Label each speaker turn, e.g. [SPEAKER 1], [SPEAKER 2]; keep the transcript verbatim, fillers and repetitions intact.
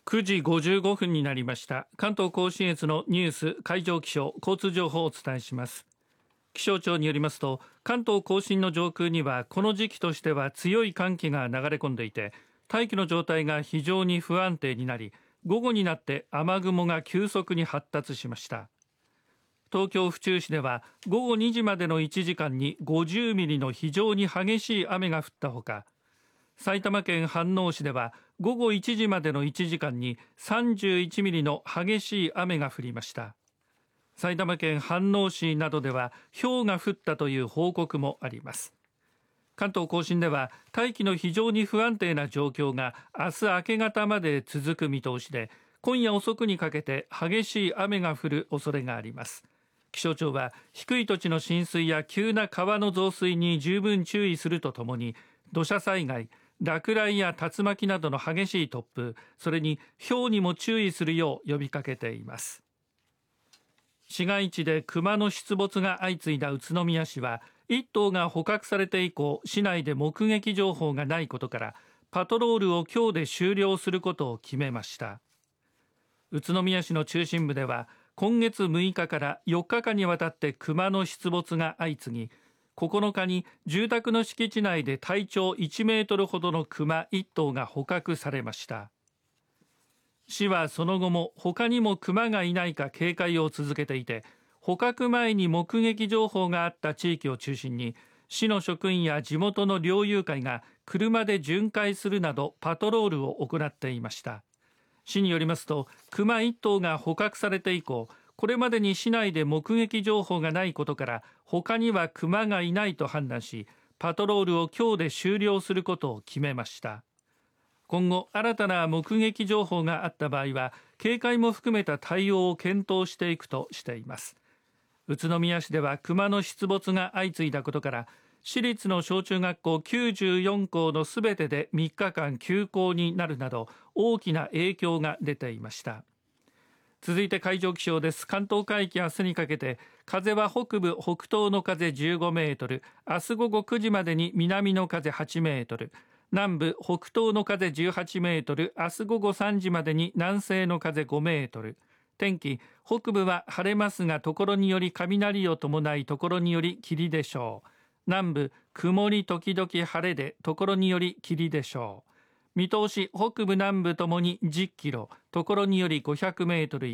[SPEAKER 1] くじごじゅうごふんになりました。関東甲信越のニュース、海上気象、交通情報をお伝えします。気象庁によりますと、関東甲信の上空にはこの時期としては強い寒気が流れ込んでいて、大気の状態が非常に不安定になり、午後になって雨雲が急速に発達しました。東京府中市では午後にじまでのいちじかんにごじゅうミリの非常に激しい雨が降ったほか、埼玉県飯能市では午後いちじまでのいちじかんにさんじゅういちミリの激しい雨が降りました。埼玉県飯能市などでは雹が降ったという報告もあります。関東甲信では大気の非常に不安定な状況が明日明け方まで続く見通しで、今夜遅くにかけて激しい雨が降る恐れがあります。気象庁は低い土地の浸水や急な川の増水に十分注意するとともに、土砂災害、落雷や竜巻などの激しい突風、それに雹にも注意するよう呼びかけています。市街地でクマの出没が相次いだ宇都宮市は、いっ頭が捕獲されて以降、市内で目撃情報がないことから、パトロールを今日で終了することを決めました。宇都宮市の中心部では、今月むいかからよっかかんにわたってクマの出没が相次ぎ、ここのかに住宅の敷地内で体長いちメートルほどのクマいっ頭が捕獲されました。市はその後も他にもクマがいないか警戒を続けていて、捕獲前に目撃情報があった地域を中心に、市の職員や地元の猟友会が車で巡回するなどパトロールを行っていました。市によりますと、クマいっ頭が捕獲されて以降、これまでに市内で目撃情報がないことから、他にはクマがいないと判断し、パトロールを今日で終了することを決めました。今後新たな目撃情報があった場合は、警戒も含めた対応を検討していくとしています。宇都宮市ではクマの出没が相次いだことから、市立の小中学校きゅうじゅうよんこうのすべてでみっかかん休校になるなど、大きな影響が出ていました。続いて海上気象です。関東海域、明日にかけて風は北部北東の風じゅうごメートル、明日午後くじまでに南の風はちメートル、南部北東の風じゅうはちメートル、明日午後さんじまでに南西の風ごメートル。天気、北部は晴れますが、ところにより雷を伴い、ところにより霧でしょう。南部曇り時々晴れで、ところにより霧でしょう。見通し、北部南部ともにじゅっキロ、ところによりごひゃくメートル